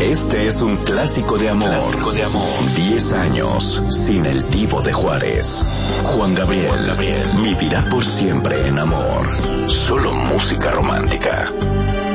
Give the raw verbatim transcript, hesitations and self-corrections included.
Este es un clásico de amor. Clásico de amor. Diez años sin el Divo de Juárez. Juan Gabriel, Juan Gabriel vivirá por siempre en amor. Solo música romántica.